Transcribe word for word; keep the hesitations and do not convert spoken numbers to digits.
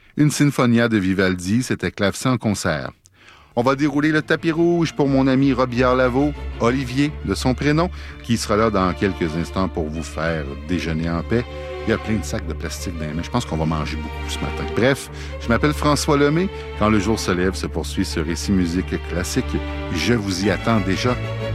Une Sinfonia de Vivaldi, c'était Clavecin en concert. On va dérouler le tapis rouge pour mon ami Robillard-Lavaux, Olivier de son prénom, qui sera là dans quelques instants pour vous faire déjeuner en paix. Il y a plein de sacs de plastique dans les mains. Je pense qu'on va manger beaucoup ce matin. Bref, je m'appelle François Lemay. Quand le jour se lève, se poursuit ce récit musique classique. Je vous y attends déjà.